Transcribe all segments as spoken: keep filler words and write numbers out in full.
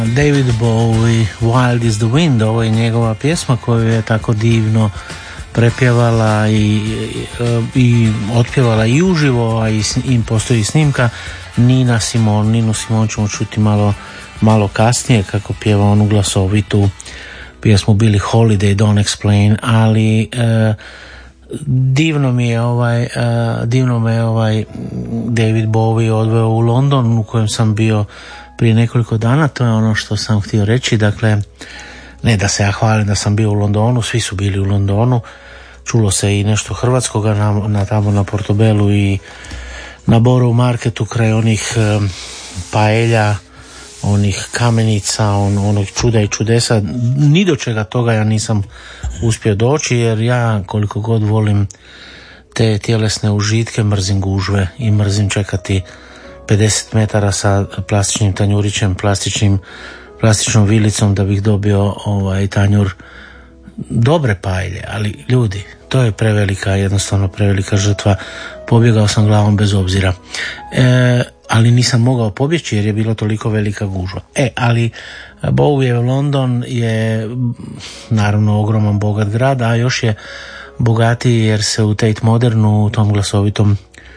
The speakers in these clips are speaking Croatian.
David Bowie, Wild is the Wind, ovo je njegova pjesma koju je tako divno prepjevala i, i, i otpjevala i uživo, a i, i postoji snimka. Nina Simon, Ninu Simon ćemo čuti malo, malo kasnije kako pjeva onu glasovitu pjesmu Billie Holiday, Don't Explain, ali e, divno mi je ovaj, e, divno me ovaj David Bowie odveo u London u kojem sam bio prije nekoliko dana. To je ono što sam htio reći. Dakle, ne da se ja hvalim da sam bio u Londonu, svi su bili u Londonu, čulo se i nešto hrvatskoga na, na tamo na Portobelu i na Borough Marketu kraj onih e, paelja, onih kamenica, on, onih čuda i čudesa. Ni do čega toga ja nisam uspio doći, jer ja koliko god volim te tjelesne užitke, mrzim gužve i mrzim čekati pedeset metara sa plastičnim tanjurićem, plastičnim, plastičnom vilicom da bih dobio ovaj tanjur dobre paelje. Ali ljudi, to je prevelika, jednostavno prevelika žrtva. Pobjegao sam glavom bez obzira. E, ali nisam mogao pobjeći jer je bilo toliko velika gužva. E, ali Bowie London je naravno ogroman bogat grad, a još je bogatiji jer se u Tate Modernu, u tom glasovitom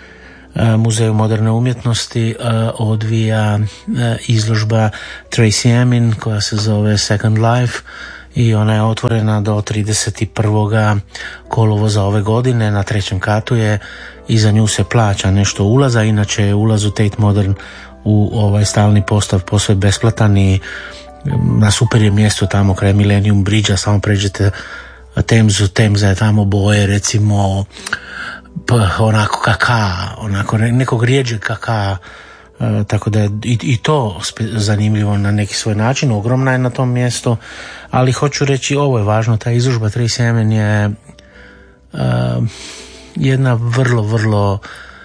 muzeju moderne umjetnosti, odvija izložba Tracey Emin koja se zove Second Life i ona je otvorena do trideset prvog kolovoza ove godine. Na trećem katu je i za nju se plaća nešto ulaza, inače je ulaz u Tate Modern u ovaj stalni postav posve besplatan i na super je mjesto tamo kraj Millennium Bridge-a, samo pređete Temzu, Temza je tamo boje recimo pa, onako kaka, onako nekog rijeđeg kaka, e, tako da je i, i to zanimljivo na neki svoj način. Ogromna je na tom mjestu, ali hoću reći, ovo je važno, ta izložba Tracey Emin je e, jedna vrlo, vrlo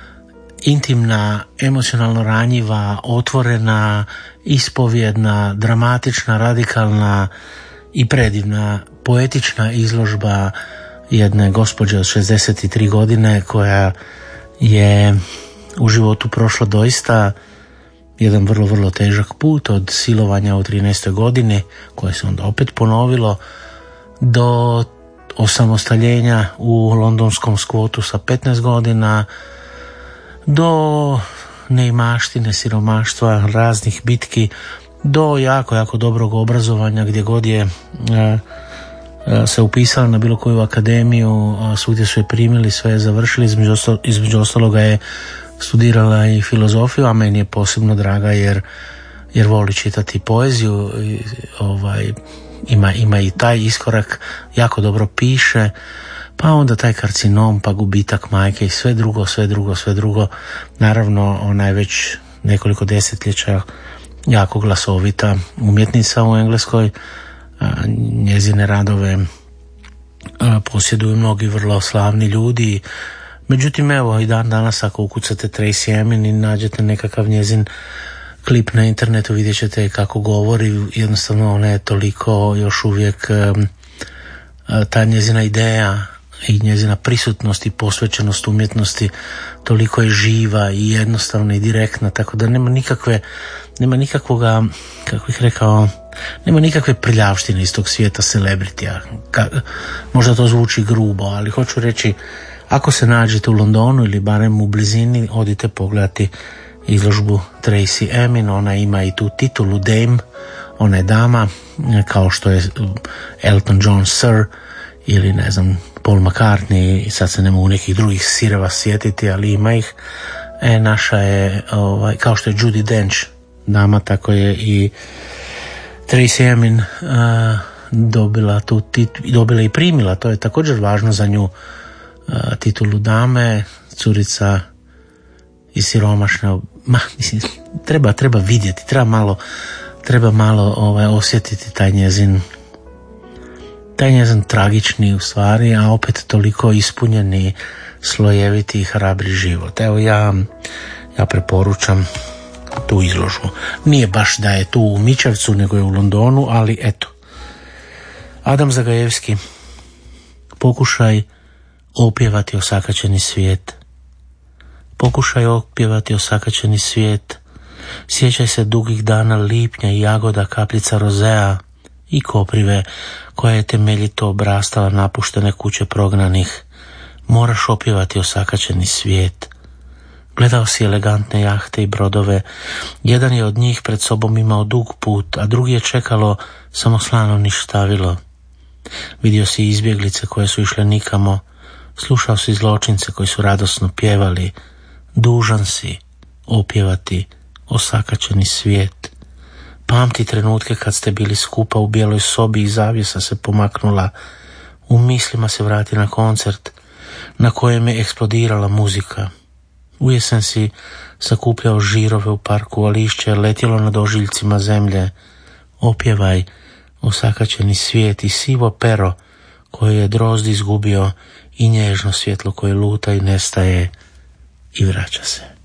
intimna, emocionalno ranjiva, otvorena, ispovjedna, dramatična, radikalna i predivna, poetična izložba jedne gospođe od šezdeset tri godine koja je u životu prošla doista jedan vrlo, vrlo težak put, od silovanja u trinaestoj godini koje se onda opet ponovilo do osamostaljenja u londonskom skvotu sa petnaest godina, do neimaštine, siromaštva, raznih bitki, do jako, jako dobrog obrazovanja gdje god je e, se upisala na bilo koju akademiju, svugdje su je primili, sve je završili, između, ostal, između ostaloga je studirala i filozofiju, a meni je posebno draga jer, jer voli čitati poeziju, i, ovaj, ima, ima i taj iskorak, jako dobro piše, pa onda taj karcinom, pa gubitak majke i sve drugo, sve drugo, sve drugo. Naravno, ona je već nekoliko desetljeća jako glasovita umjetnica u Engleskoj. Njezine radove posjeduju mnogi vrlo slavni ljudi. Međutim, evo i dan danas ako ukucate Tracey Emin i nađete nekakav njezin klip na internetu, vidjet ćete kako govori. Jednostavno ona je toliko još uvijek ta njezina ideja i njezina prisutnost i posvećenost umjetnosti toliko je živa i jednostavna i direktna, tako da nema nikakve nema nikakvoga, kako bih rekao, nema nikakve prljavštine iz tog svijeta celebritija. Ka- možda to zvuči grubo, ali hoću reći, ako se nađete u Londonu ili barem u blizini, odite pogledati izložbu Tracey Emin. Ona ima i tu titulu Dame, ona je dama, kao što je Elton John Sir ili ne znam Paul McCartney, sad se ne mogu nekih drugih sireva sjetiti, ali ima ih. E, naša je, ovaj, kao što je Judi Dench dama, tako je i Tracey Emin uh, dobila tu tit- dobila i primila, to je također važno za nju, uh, titulu dame, curica i siromašna. Ma, mislim, treba, treba vidjeti, treba malo treba malo ovaj, osjetiti taj njezin taj njezin tragični u stvari, a opet toliko ispunjeni, slojeviti i hrabri život. Evo ja, ja preporučam tu izložbu. Nije baš da je tu u Mičevcu, nego je u Londonu, ali eto. Adam Zagajevski, pokušaj opjevati osakaćeni svijet. Pokušaj opjevati osakaćeni svijet Sjećaj se dugih dana lipnja i jagoda, kapljica rozea i koprive koja je temeljito obrastala napuštene kuće prognanih. Moraš opjevati osakaćeni svijet. Gledao si elegantne jahte i brodove. Jedan je od njih pred sobom imao dug put, a drugi je čekalo samo slano ništavilo. Vidio si izbjeglice koje su išle nikamo. Slušao si zločince koji su radosno pjevali. Dužan si opjevati osakaćeni svijet. Pamti trenutke kad ste bili skupa u bijeloj sobi i zavjesa se pomaknula. U mislima se vrati na koncert na kojem je eksplodirala muzika. U jesen si sakupljao žirove u parku, a lišće je letjelo nad ožiljcima zemlje. Opjevaj osakaćeni svijet i sivo pero koje je drozd izgubio i nježno svjetlo koje luta i nestaje i vraća se.